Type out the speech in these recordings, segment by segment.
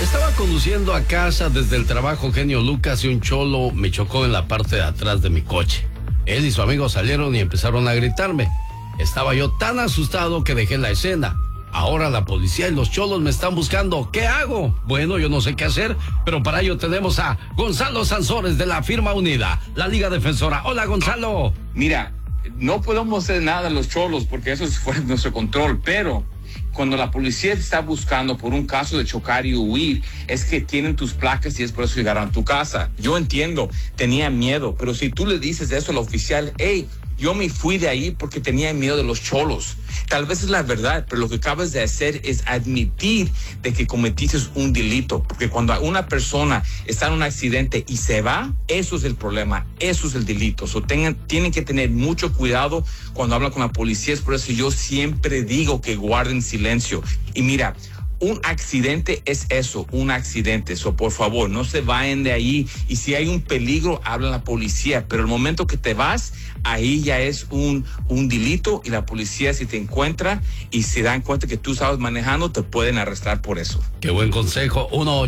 Estaba conduciendo a casa desde el trabajo, genio Lucas, y un cholo me chocó en la parte de atrás de mi coche. Él y su amigo salieron y empezaron a gritarme. Estaba yo tan asustado que dejé la escena. Ahora la policía y los cholos me están buscando. ¿Qué hago? Bueno, yo no sé qué hacer, pero para ello tenemos a Gonzalo Sansores de la firma Unida, la Liga Defensora. Hola, Gonzalo. Mira, no podemos hacer nada de los cholos porque eso es fuera de nuestro control, pero cuando la policía te está buscando por un caso de chocar y huir, es que tienen tus placas y es por eso llegaron a tu casa. Yo entiendo, tenía miedo, pero si tú le dices eso al oficial, hey, yo me fui de ahí porque tenía miedo de los cholos. Tal vez es la verdad, pero lo que acabas de hacer es admitir de que cometiste un delito. Porque cuando una persona está en un accidente y se va, eso es el problema, eso es el delito. Tienen que tener mucho cuidado cuando hablan con la policía. Es por eso yo siempre digo que guarden silencio. Y mira, un accidente es eso, un accidente. Por favor, no se vayan de ahí. Y si hay un peligro, habla a la policía. Pero el momento que te vas, ahí ya es un delito. Y la policía, si te encuentra y se dan cuenta que tú estabas manejando, te pueden arrestar por eso. Qué buen consejo.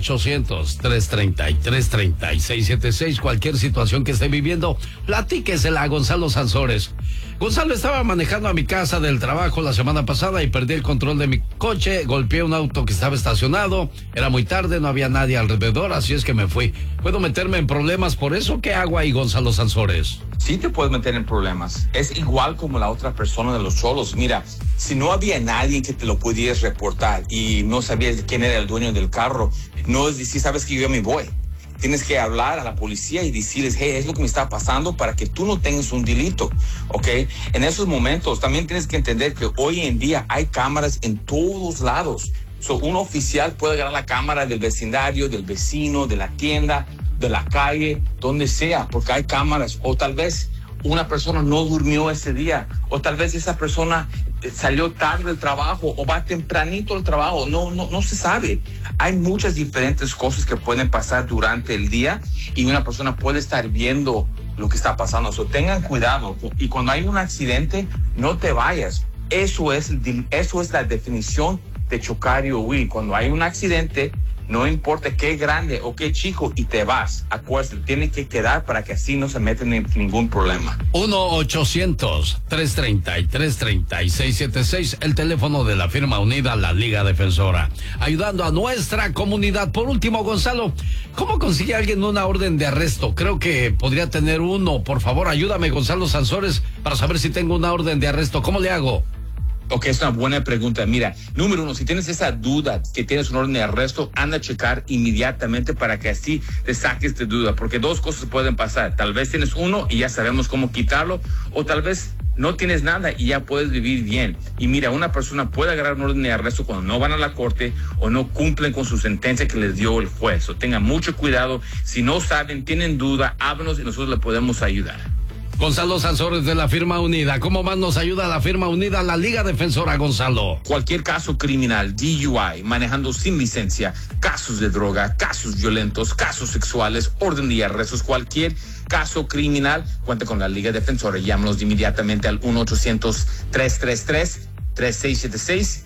1-800-333-3676. Cualquier situación que esté viviendo, platíquesela a Gonzalo Sansores. Gonzalo, estaba manejando a mi casa del trabajo la semana pasada y perdí el control de mi coche. Golpeé un auto que estaba estacionado. Era muy tarde, no había nadie alrededor, así es que me fui. ¿Puedo meterme en problemas por eso? ¿Qué hago ahí, Gonzalo Sansores? Sí te puedes meter en problemas. Es igual como la otra persona de los cholos. Mira, si no había nadie que te lo pudieras reportar y no sabías quién era el dueño del carro, no es decir, sabes que yo me voy. Tienes que hablar a la policía y decirles, hey, es lo que me está pasando para que tú no tengas un delito, ¿ok? En esos momentos también tienes que entender que hoy en día hay cámaras en todos lados. Un oficial puede agarrar la cámara del vecindario, del vecino, de la tienda, de la calle, donde sea, porque hay cámaras. O tal vez una persona no durmió ese día, o tal vez esa persona salió tarde del trabajo o va tempranito al trabajo, no se sabe. Hay muchas diferentes cosas que pueden pasar durante el día y una persona puede estar viendo lo que está pasando. Tengan cuidado y cuando hay un accidente, no te vayas. Eso es la definición de chocar y huir. Cuando hay un accidente, no importa qué grande o qué chico, y te vas. Acuérdate, tiene que quedar para que así no se meten en ningún problema. 1-800-333-3676, el teléfono de la firma Unida, la Liga Defensora. Ayudando a nuestra comunidad. Por último, Gonzalo, ¿cómo consigue alguien una orden de arresto? Creo que podría tener uno. Por favor, ayúdame, Gonzalo Sansores, para saber si tengo una orden de arresto. ¿Cómo le hago? Ok, es una buena pregunta. Mira, número uno, si tienes esa duda que tienes un orden de arresto, anda a checar inmediatamente para que así te saques de duda, porque dos cosas pueden pasar. Tal vez tienes uno y ya sabemos cómo quitarlo, o tal vez no tienes nada y ya puedes vivir bien. Y mira, una persona puede agarrar un orden de arresto cuando no van a la corte o no cumplen con su sentencia que les dio el juez. Tengan mucho cuidado. Si no saben, tienen duda, háblanos y nosotros le podemos ayudar. Gonzalo Sansores de la firma Unida. ¿Cómo más nos ayuda la firma Unida, la Liga Defensora, Gonzalo? Cualquier caso criminal, DUI, manejando sin licencia, casos de droga, casos violentos, casos sexuales, orden de arrestos, cualquier caso criminal, cuenta con la Liga Defensora. Llámanos inmediatamente al 1-800-333-3676,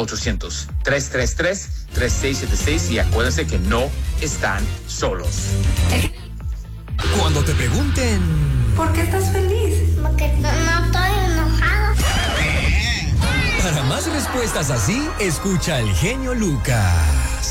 1-800-333-3676 y acuérdense que no están solos. Cuando te pregunten... ¿Por qué estás feliz? Porque no estoy enojado. Para más respuestas así, escucha al genio Lucas.